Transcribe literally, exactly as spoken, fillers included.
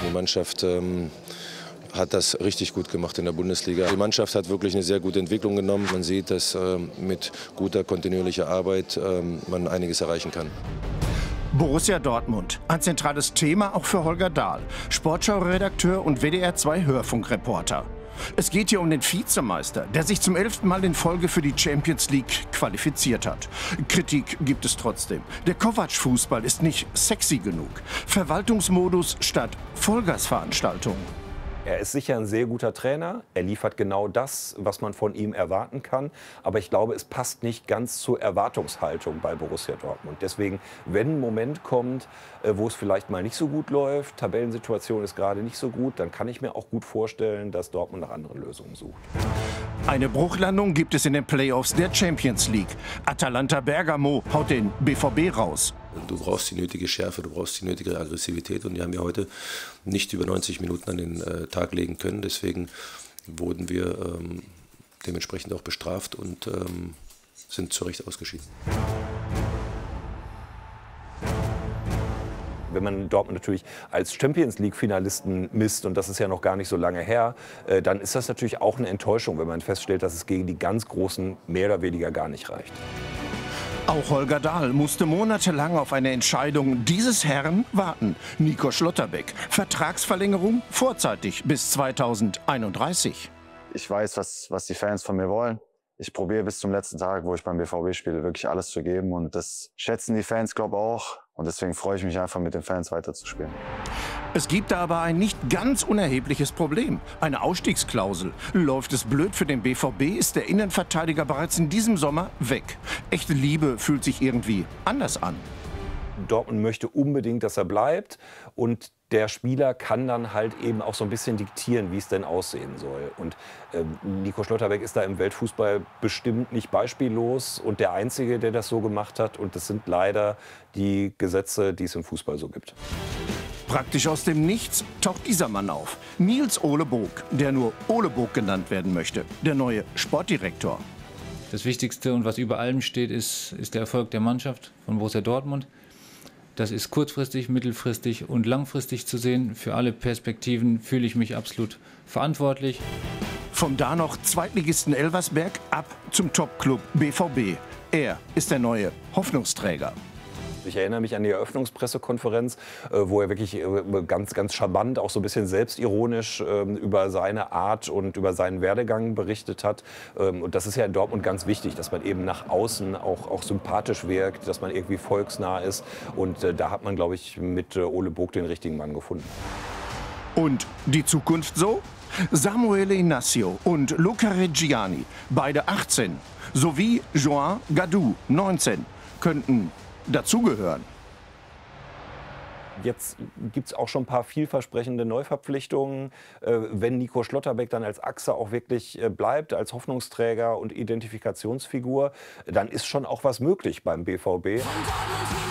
Die Mannschaft ähm, hat das richtig gut gemacht in der Bundesliga. Die Mannschaft hat wirklich eine sehr gute Entwicklung genommen. Man sieht, dass ähm, mit guter, kontinuierlicher Arbeit ähm, man einiges erreichen kann. Borussia Dortmund, ein zentrales Thema auch für Holger Dahl, Sportschau-Redakteur und W D R zwei Hörfunkreporter. Es geht hier um den Vizemeister, der sich zum elften Mal in Folge für die Champions League qualifiziert hat. Kritik gibt es trotzdem. Der Kovac-Fußball ist nicht sexy genug. Verwaltungsmodus statt Vollgasveranstaltung. Er ist sicher ein sehr guter Trainer. Er liefert genau das, was man von ihm erwarten kann. Aber ich glaube, es passt nicht ganz zur Erwartungshaltung bei Borussia Dortmund. Deswegen, wenn ein Moment kommt, wo es vielleicht mal nicht so gut läuft, Tabellensituation ist gerade nicht so gut, dann kann ich mir auch gut vorstellen, dass Dortmund nach anderen Lösungen sucht. Eine Bruchlandung gibt es in den Playoffs der Champions League. Atalanta Bergamo haut den B V B raus. Du brauchst die nötige Schärfe, du brauchst die nötige Aggressivität und die haben wir heute nicht über neunzig Minuten an den äh, Tag legen können. Deswegen wurden wir ähm, dementsprechend auch bestraft und ähm, sind zu Recht ausgeschieden. Wenn man Dortmund natürlich als Champions-League-Finalisten misst, und das ist ja noch gar nicht so lange her, äh, dann ist das natürlich auch eine Enttäuschung, wenn man feststellt, dass es gegen die ganz Großen mehr oder weniger gar nicht reicht. Auch Holger Dahl musste monatelang auf eine Entscheidung dieses Herrn warten. Nico Schlotterbeck. Vertragsverlängerung vorzeitig bis zweitausendeinunddreißig. Ich weiß, was, was die Fans von mir wollen. Ich probiere bis zum letzten Tag, wo ich beim B V B spiele, wirklich alles zu geben. Und das schätzen die Fans, glaube ich, auch. Und deswegen freue ich mich einfach, mit den Fans weiterzuspielen. Es gibt da aber ein nicht ganz unerhebliches Problem. Eine Ausstiegsklausel. Läuft es blöd für den B V B, ist der Innenverteidiger bereits in diesem Sommer weg. Echte Liebe fühlt sich irgendwie anders an. Dortmund möchte unbedingt, dass er bleibt. Und der Spieler kann dann halt eben auch so ein bisschen diktieren, wie es denn aussehen soll. Und ähm, Nico Schlotterbeck ist da im Weltfußball bestimmt nicht beispiellos und der Einzige, der das so gemacht hat. Und das sind leider die Gesetze, die es im Fußball so gibt. Praktisch aus dem Nichts taucht dieser Mann auf. Nils Ole Bog, der nur Ole Bog genannt werden möchte. Der neue Sportdirektor. Das Wichtigste und was über allem steht, ist, ist der Erfolg der Mannschaft von Borussia Dortmund. Das ist kurzfristig, mittelfristig und langfristig zu sehen. Für alle Perspektiven fühle ich mich absolut verantwortlich. Vom da noch Zweitligisten Elversberg ab zum Topclub B V B. Er ist der neue Hoffnungsträger. Ich erinnere mich an die Eröffnungspressekonferenz, wo er wirklich ganz, ganz charmant, auch so ein bisschen selbstironisch über seine Art und über seinen Werdegang berichtet hat. Und das ist ja in Dortmund ganz wichtig, dass man eben nach außen auch, auch sympathisch wirkt, dass man irgendwie volksnah ist. Und da hat man, glaube ich, mit Ole Bog den richtigen Mann gefunden. Und die Zukunft so? Samuele Inacio und Luca Reggiani, beide achtzehn, sowie Joan Gadou, neunzehn, könnten dazugehören. Jetzt gibt es auch schon ein paar vielversprechende Neuverpflichtungen. Äh, wenn Nico Schlotterbeck dann als Achse auch wirklich äh, bleibt, als Hoffnungsträger und Identifikationsfigur, dann ist schon auch was möglich beim B V B.